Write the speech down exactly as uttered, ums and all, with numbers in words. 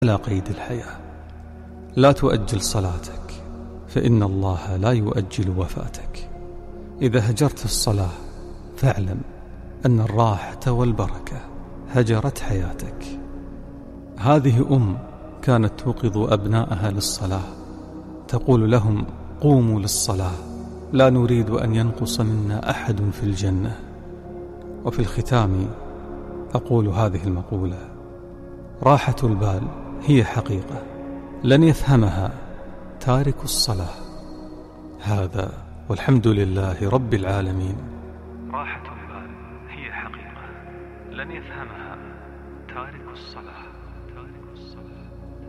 على قيد الحياة. لا تؤجل صلاتك، فإن الله لا يؤجل وفاتك. إذا هجرت الصلاة فاعلم أن الراحة والبركة هجرت حياتك. هذه أم كانت توقظ أبنائها للصلاة، تقول لهم: قوموا للصلاة، لا نريد أن ينقص منا أحد في الجنة. وفي الختام أقول هذه المقولة: راحة البال هي حقيقة لن يفهمها تارك الصلاة. هذا والحمد لله رب العالمين. راحة البال هي حقيقة لن يفهمها تارك الصلاة.